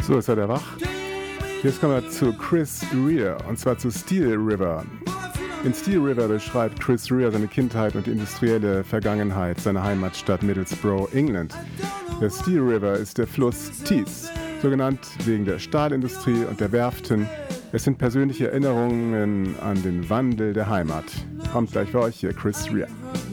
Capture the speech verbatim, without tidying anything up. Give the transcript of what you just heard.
So, ist er der wach? Jetzt kommen wir zu Chris Rea, und zwar zu Steel River. In Steel River beschreibt Chris Rea seine Kindheit und die industrielle Vergangenheit seiner Heimatstadt Middlesbrough, England. Der Steel River ist der Fluss Tees, so genannt wegen der Stahlindustrie und der Werften. Es sind persönliche Erinnerungen an den Wandel der Heimat. Kommt gleich für euch hier Chris Rea.